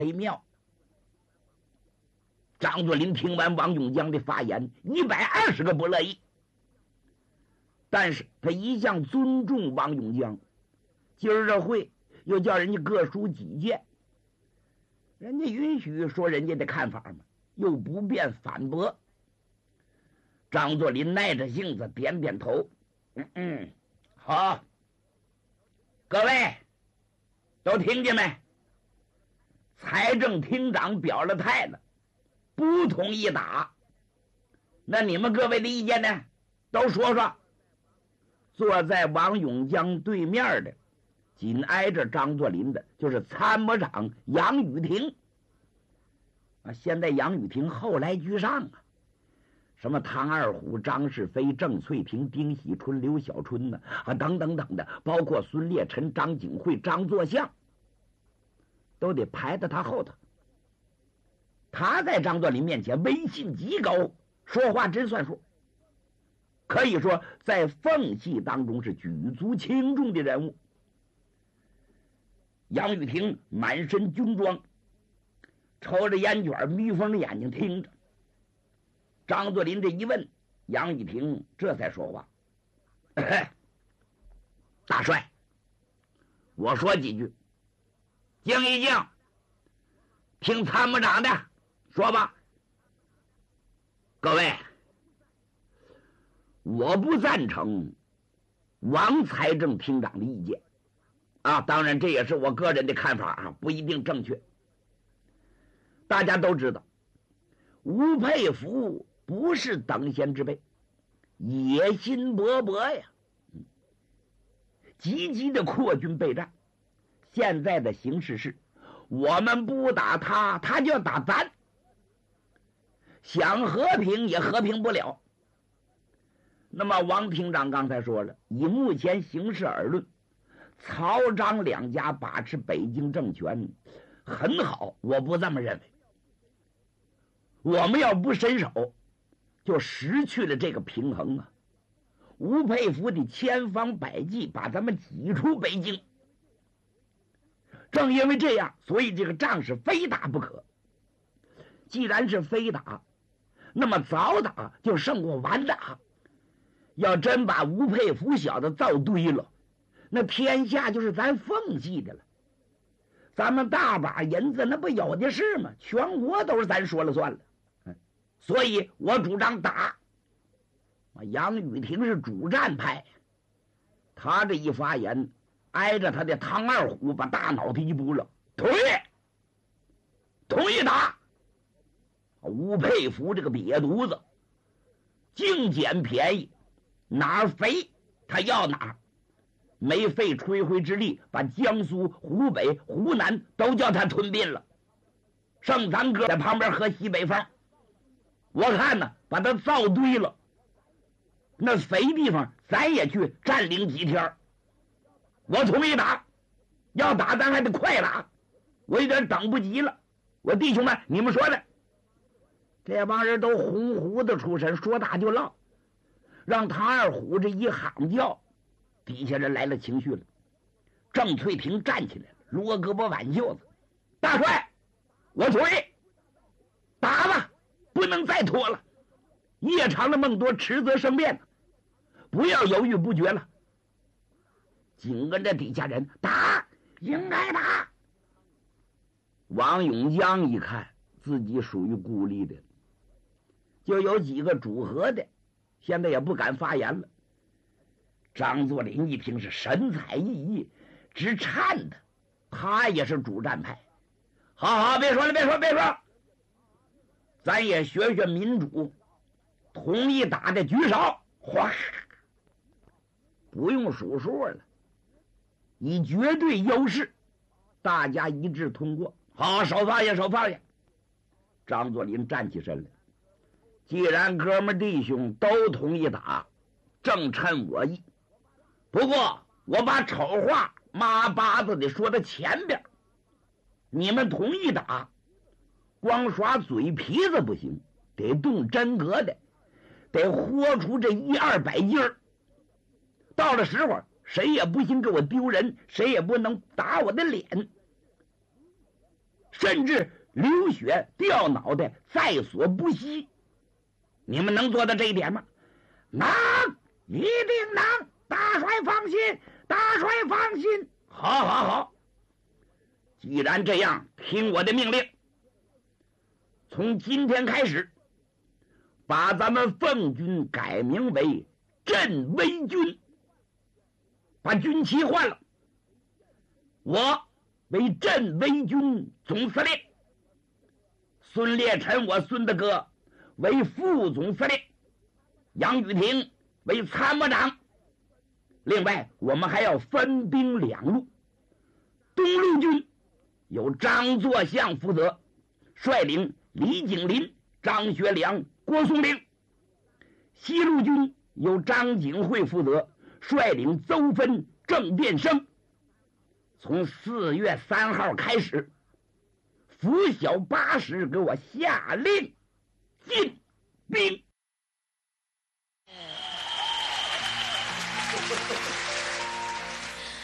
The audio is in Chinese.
庙。张作霖听完王永江的发言，120个不乐意。但是他一向尊重王永江，今儿这会又叫人家各抒己见，人家允许说人家的看法嘛，又不便反驳。张作霖耐着性子点点头，好，各位都听见没？财政厅长表了态了，不同意打。那你们各位的意见呢？都说说。坐在王永江对面的，紧挨着张作霖的，就是参谋长杨雨婷。现在杨雨婷后来居上啊，什么唐二虎、张世飞、郑翠萍、丁喜春、刘小春呢，等等等的，包括孙烈臣、张景惠、张作相，都得排在他后头。他在张作霖面前威信极高，说话真算数，可以说在奉系当中是举足轻重的人物。杨雨婷满身军装，抽着烟卷，眯缝着眼睛听着。张作霖这一问，杨雨婷这才说话：“大帅，我说几句，静一静，听参谋长的说吧。各位，我不赞成王财政厅长的意见啊，当然这也是我个人的看法啊，不一定正确。大家都知道，吴佩孚不是等闲之辈，野心勃勃呀，积极的扩军备战。现在的形势是，我们不打他，他就要打咱，想和平也和平不了。那么王厅长刚才说了，以目前形势而论，曹张两家把持北京政权很好，我不这么认为。我们要不伸手，就失去了这个平衡啊！吴佩孚的千方百计把咱们挤出北京，正因为这样，所以这个仗是非打不可。既然是非打，那么早打就胜过晚打。要真把吴佩孚小子造堆了，那天下就是咱奉系的了。咱们大把银子，那不有的是吗？全国都是咱说了算了。所以我主张打。杨雨婷是主战派，他这一发言，挨着他的唐二虎把大脑袋一拨了，同意打。吴佩孚这个瘪犊子，净捡便宜，哪儿肥他要哪儿，没费吹灰之力把江苏、湖北、湖南都叫他吞并了，剩咱哥在旁边喝西北风。我看呢，把他造堆了，那肥地方咱也去占领几天。我同意打，要打咱还得快打，我有点等不及了。我弟兄们，你们说的，这帮人都红胡子出身，说打就唠，让唐二虎这一喊叫，底下人来了情绪了。郑翠萍站起来了，撸胳膊挽袖子：“大帅，我同意，打吧！不能再拖了，夜长了梦多，迟则生变，不要犹豫不决了。”紧跟着底下人打，应该打。王永江一看自己属于孤立的，就有几个主和的，现在也不敢发言了。张作霖一听是神采奕奕，直颤的，他也是主战派。好，别说了，别说。咱也学学民主，同意打的举手，哗，不用数数了，以绝对优势，大家一致通过。好，手放下。张作霖站起身来，既然哥们弟兄都同意打，正趁我意。不过我把丑话妈巴子的说到前边，你们同意打，光耍嘴皮子不行，得动真格的，得豁出这100-200斤儿。到了时候，谁也不行给我丢人，谁也不能打我的脸。 甚至流血掉脑袋在所不惜。你们能做到这一点吗？能，一定能。大帅放心，大帅放心。好好好，既然这样，听我的命令，从今天开始，把咱们奉军改名为镇威军，把军旗换了。我为镇威军总司令，孙烈臣我孙大哥为副总司令，杨雨婷为参谋长。另外我们还要分兵两路，东路军由张作相负责，率领李景林、张学良、郭松龄；西路军由张景惠负责，率领邹芬、郑变生。从4月3号开始，拂晓8时给我下令进兵。